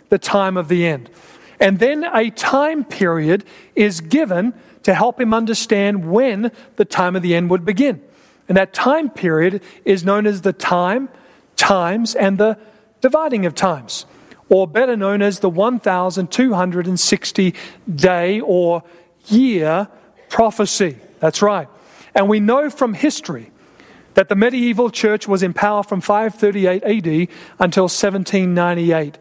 the time of the end. And then a time period is given to help him understand when the time of the end would begin. And that time period is known as the times, and the dividing of times, or better known as the 1,260 day or year prophecy. That's right. And we know from history that the medieval church was in power from 538 AD until 1798,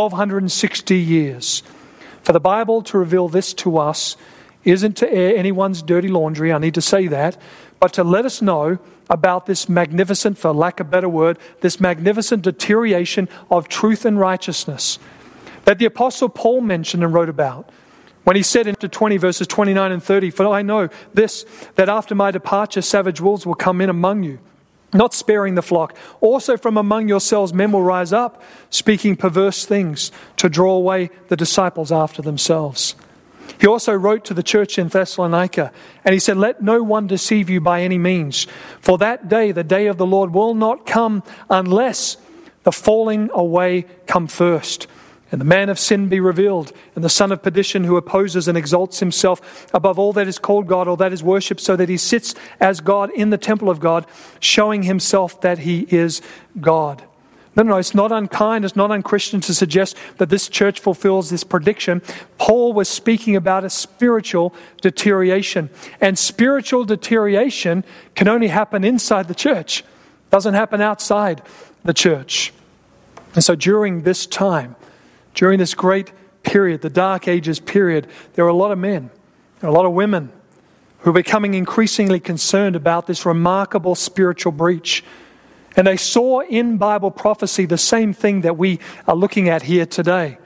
1,260 years. For the Bible to reveal this to us isn't to air anyone's dirty laundry, I need to say that, but to let us know about this magnificent, for lack of a better word, this magnificent deterioration of truth and righteousness that the Apostle Paul mentioned and wrote about when he said in chapter 20, verses 29 and 30, "For I know this, that after my departure savage wolves will come in among you, not sparing the flock. Also from among yourselves men will rise up, speaking perverse things, to draw away the disciples after themselves." He also wrote to the church in Thessalonica, and he said, "Let no one deceive you by any means, for that day, the day of the Lord, will not come unless the falling away come first, and the man of sin be revealed, and the son of perdition who opposes and exalts himself above all that is called God or that is worshipped, so that he sits as God in the temple of God, showing himself that he is God." No, it's not unkind, it's not unchristian to suggest that this church fulfills this prediction. Paul was speaking about a spiritual deterioration. And spiritual deterioration can only happen inside the church. It doesn't happen outside the church. And so during this time, during this great period, the Dark Ages period, there are a lot of men, a lot of women who are becoming increasingly concerned about this remarkable spiritual breach. And they saw in Bible prophecy the same thing that we are looking at here today.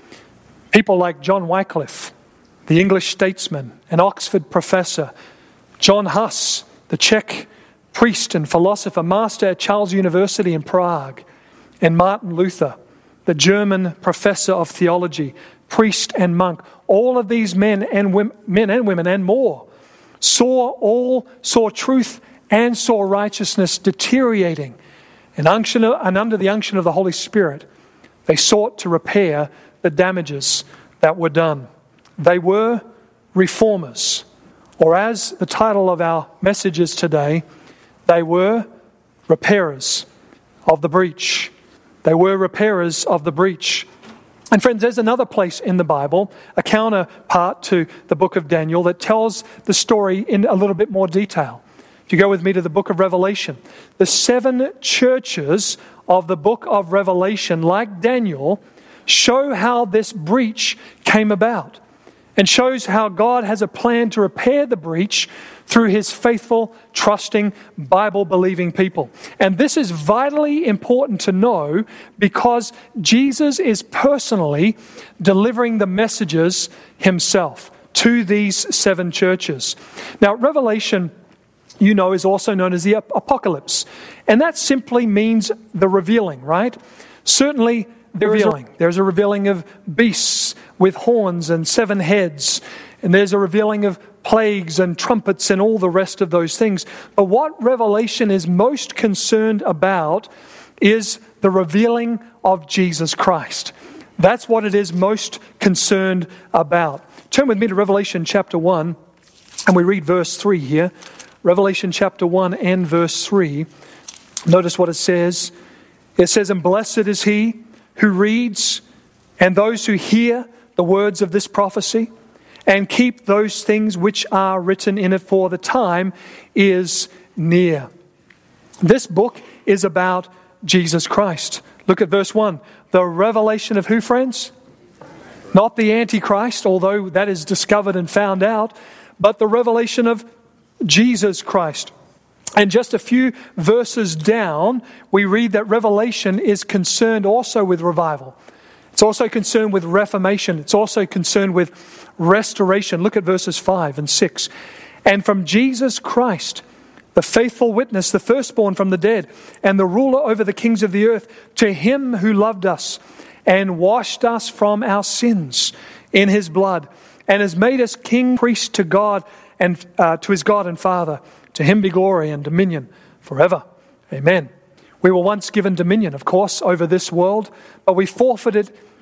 People like John Wycliffe, the English statesman, an Oxford professor, John Huss, the Czech priest and philosopher, master at Charles University in Prague, and Martin Luther, the German professor of theology, priest and monk. All of these men and women and more saw truth and saw righteousness deteriorating. And under the unction of the Holy Spirit, they sought to repair the damages that were done. They were reformers, or as the title of our message is today, they were repairers of the breach. They were repairers of the breach. And friends, there's another place in the Bible, a counterpart to the book of Daniel, that tells the story in a little bit more detail. If you go with me to the book of Revelation, the 7 churches of the book of Revelation, like Daniel, show how this breach came about and shows how God has a plan to repair the breach through his faithful, trusting, Bible-believing people. And this is vitally important to know because Jesus is personally delivering the messages himself to these 7 churches. Now, Revelation, is also known as the Apocalypse. And that simply means the revealing, right? Certainly, there's a revealing of beasts with horns and 7 heads. And there's a revealing of plagues and trumpets and all the rest of those things. But what Revelation is most concerned about is the revealing of Jesus Christ. That's what it is most concerned about. Turn with me to Revelation chapter 1, and we read verse 3 here. Revelation chapter 1 and verse 3. Notice what it says. It says, "And blessed is he who reads and those who hear the words of this prophecy and keep those things which are written in it, for the time is near." This book is about Jesus Christ. Look at verse 1. The revelation of who, friends? Not the Antichrist, although that is discovered and found out, but the revelation of Jesus Christ. And just a few verses down, we read that Revelation is concerned also with revival. It's also concerned with reformation. It's also concerned with restoration. Look at verses 5 and 6. "And from Jesus Christ, the faithful witness, the firstborn from the dead, and the ruler over the kings of the earth, to him who loved us and washed us from our sins in his blood, and has made us king, priest to God and to his God and Father. To him be glory and dominion forever. Amen." We were once given dominion, of course, over this world, but we forfeited